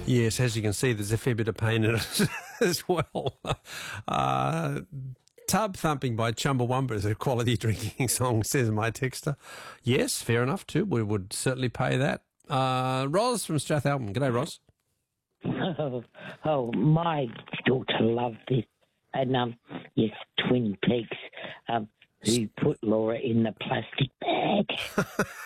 Yes, as you can see, there's a fair bit of pain in it as well. Tub Thumping by Chumbawamba is a quality drinking song, says my texter. Yes, fair enough too. We would certainly pay that. Ros from Strathalbyn. G'day, Ros. My daughter loved this. And, yes, Twin Peaks, who put Laura in the plastic bag.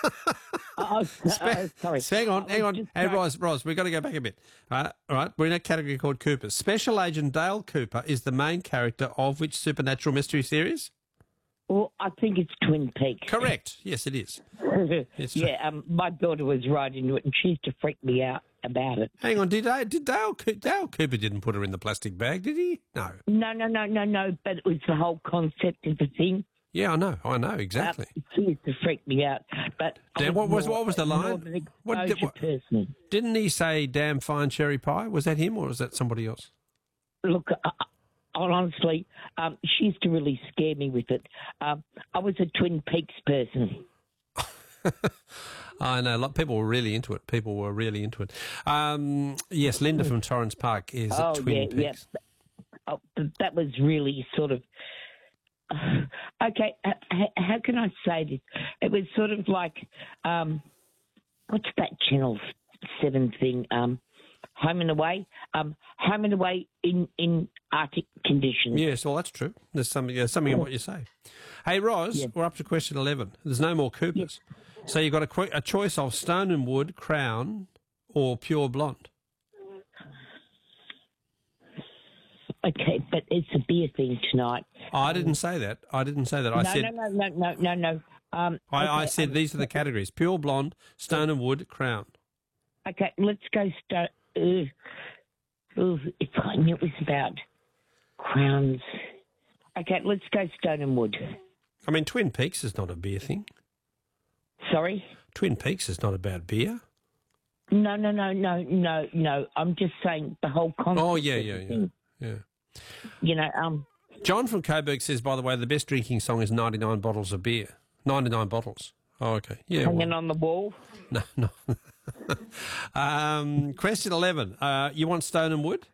Sorry. Hang on. Hey, Ros, we've got to go back a bit. All right, we're in a category called Coopers. Special Agent Dale Cooper is the main character of which supernatural mystery series? Well, I think it's Twin Peaks. Correct. Yes, it is. Yeah, my daughter was right into it, and she used to freak me out about it. Hang on, did Dale Cooper didn't put her in the plastic bag, did he? No. No, but it was the whole concept of the thing. Yeah, I know, exactly. She used to freak me out. But Dan, what was the line? Person. Didn't he say "damn fine cherry pie"? Was that him or was that somebody else? Look, honestly, she used to really scare me with it. I was a Twin Peaks person. I know. People were really into it. Yes, Linda from Torrens Park is at Twin Peaks. Yeah. That was really sort of... okay, how can I say this? It was sort of like... what's that Channel 7 thing? Home and Away? Home and Away in Arctic conditions. Yes, well, that's true. There's something in what you say. Hey, Ros, We're up to question 11. There's no more Coopers. Yes. So you've got a choice of Stone and Wood, Crown, or Pure Blonde. Okay, but it's a beer thing tonight. Oh, I didn't say that. No. I said these are the categories: Pure Blonde, Stone and Wood, Crown. Okay, let's go Stone. If I knew it was about crowns. Okay, let's go Stone and Wood. I mean, Twin Peaks is not a beer thing. Sorry? Twin Peaks is not about beer. No. I'm just saying the whole concept. Oh, yeah. You know, John from Coburg says, by the way, the best drinking song is 99 bottles of beer. 99 bottles. Oh, okay. Yeah. Hanging on the wall? No. Question 11. You want Stone and Wood?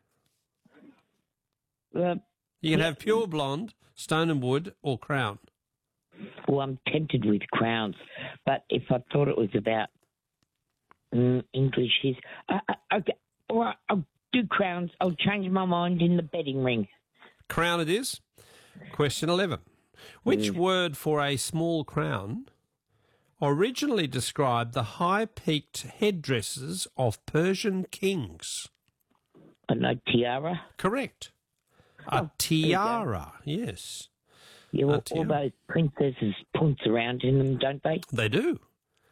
You can have Pure Blonde, Stone and Wood, or Crown. Well, I'm tempted with Crowns, but if I thought it was about English, okay, all right, I'll do Crowns. I'll change my mind in the betting ring. Crown it is. Question 11. Which word for a small crown originally described the high-peaked headdresses of Persian kings? A tiara? Correct. A tiara, yes. Yeah, well, all those princesses punch around in them, don't they? They do.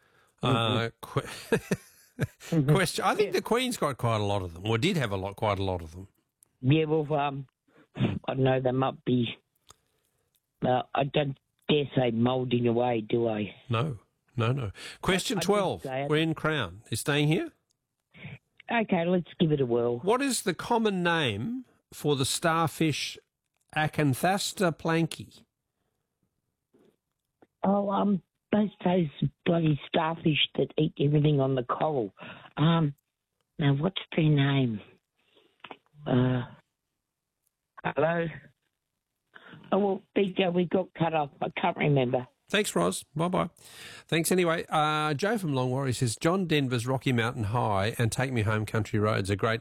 Question. I think the Queen's got quite a lot of them, or did have quite a lot of them. Yeah, well, I don't know, they might be... I don't dare say moulding away, do I? No. Question 12. We're in Crown. You staying here? Okay, let's give it a whirl. What is the common name for the starfish Acanthasta planky? Oh, those bloody starfish that eat everything on the coral. Now, what's their name? Hello? Oh, well, BJ, we got cut off. I can't remember. Thanks, Ros. Bye-bye. Thanks anyway. Joe from Longwarry says, John Denver's Rocky Mountain High and Take Me Home Country Roads are great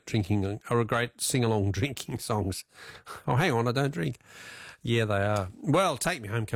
sing-along drinking songs. Oh, hang on, I don't drink. Yeah, they are. Well, Take Me Home Country